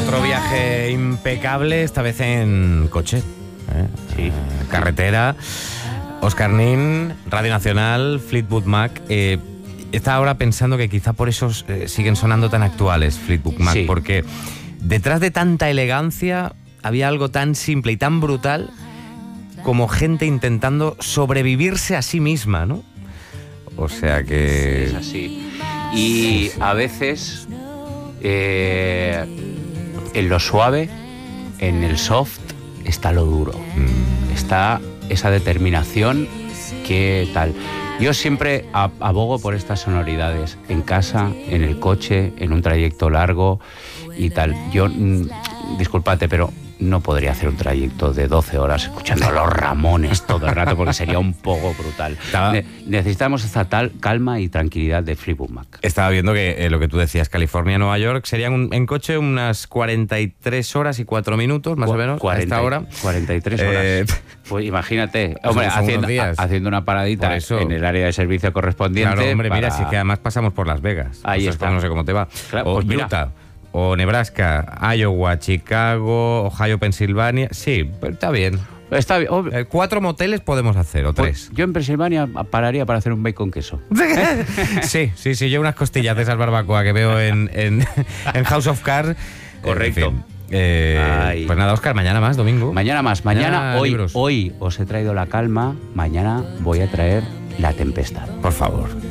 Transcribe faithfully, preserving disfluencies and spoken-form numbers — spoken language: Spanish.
Otro viaje impecable, esta vez en coche, ¿eh? Sí. Eh, carretera. Óscar Nin, Radio Nacional, Fleetwood Mac. Eh, estaba ahora pensando que quizá por eso eh, siguen sonando tan actuales Fleetwood Mac, Sí. porque detrás de tanta elegancia había algo tan simple y tan brutal como gente intentando sobrevivirse a sí misma, ¿no? O sea que... Es así. Y a veces, eh, en lo suave, en el soft, está lo duro. Mm. Está esa determinación que tal. Yo siempre abogo por estas sonoridades, en casa, en el coche, en un trayecto largo y tal. Yo, mmm, discúlpate, pero no podría hacer un trayecto de doce horas escuchando a los Ramones todo el rato, porque sería un poco brutal. Estaba... Ne- necesitamos esta tal calma y tranquilidad de Fleetwood Mac. Estaba viendo que eh, lo que tú decías, California, Nueva York, serían un, en coche unas cuarenta y tres horas y cuatro minutos, más Cu- o menos, cuarenta, a esta hora. cuarenta y tres horas. Eh, Pues imagínate, Pues hombre, son unos haciendo, días. ha- haciendo una paradita Por eso. en el área de servicio correspondiente. Claro, hombre, para... mira, si es que además pasamos por Las Vegas. Ahí O sea, está. esto no sé cómo te va. Claro, o pues mira. Utah, o Nebraska, Iowa, Chicago, Ohio, Pensilvania. Sí, pues está bien. Está bien. hombre, Eh, cuatro moteles podemos hacer, o pues tres. yo en Pensilvania pararía para hacer un bacon queso. Sí, sí, sí, yo unas costillas de esas barbacoa que veo en, en, en House of Cards. Correcto. En fin. Eh, Ay. pues nada, Óscar, mañana más, domingo. Mañana más, mañana, Mañana hoy, libros. hoy os he traído la calma, mañana voy a traer la tempestad. Por favor.